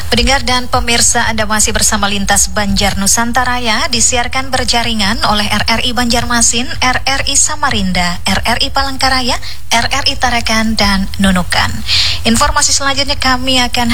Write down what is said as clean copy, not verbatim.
Pendengar dan pemirsa, Anda masih bersama Lintas Banjar Nusantara ya, disiarkan berjaringan oleh RRI Banjarmasin, RRI Samarinda, RRI Palangkaraya, RRI Tarakan, dan Nunukan. Informasi selanjutnya kami akan